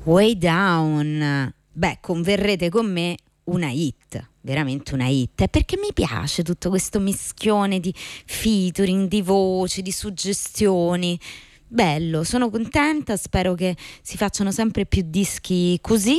Way Down. Beh, converrete con me, una hit, veramente una hit, perché mi piace tutto questo mischione di featuring, di voci, di suggestioni. Bello, sono contenta, spero che si facciano sempre più dischi così,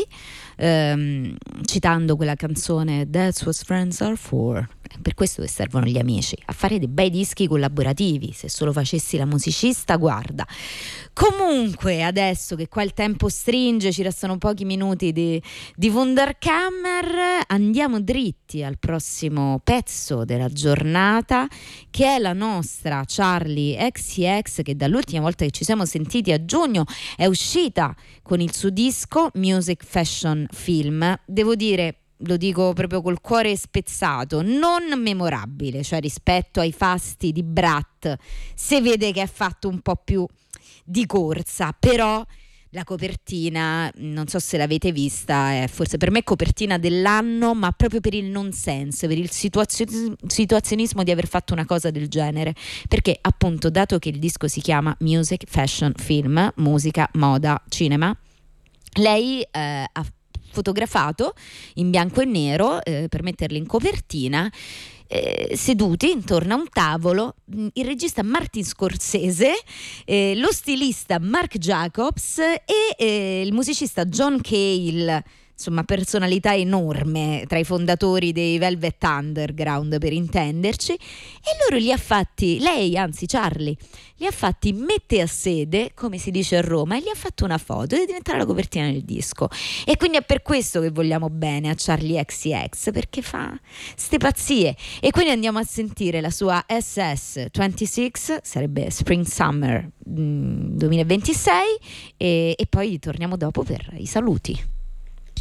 citando quella canzone That's What Friends Are For. Per questo che servono gli amici, a fare dei bei dischi collaborativi. Se solo facessi la musicista, guarda. Comunque, adesso che qua il tempo stringe, ci restano pochi minuti di Wunderkammer, andiamo dritti al prossimo pezzo della giornata, che è la nostra Charli XCX, che dall'ultima volta che ci siamo sentiti a giugno è uscita con il suo disco Music Fashion Film. Devo dire, lo dico proprio col cuore spezzato, non memorabile, cioè rispetto ai fasti di Brat si vede che è fatto un po' più di corsa, però la copertina, non so se l'avete vista, è forse per me copertina dell'anno, ma proprio per il nonsense, per il situazionismo di aver fatto una cosa del genere, perché appunto, dato che il disco si chiama Music Fashion Film, musica, moda, cinema, lei ha fotografato in bianco e nero per metterli in copertina, seduti intorno a un tavolo, il regista Martin Scorsese, lo stilista Marc Jacobs e il musicista John Cale, insomma personalità enorme tra i fondatori dei Velvet Underground, per intenderci, e loro li ha fatti, lei anzi Charli, li ha fatti mette a sede, come si dice a Roma, e gli ha fatto una foto e deve diventare la copertina del disco. E quindi è per questo che vogliamo bene a Charli XCX, perché fa ste pazzie. E quindi andiamo a sentire la sua SS26, sarebbe Spring Summer 2026, e poi torniamo dopo per i saluti.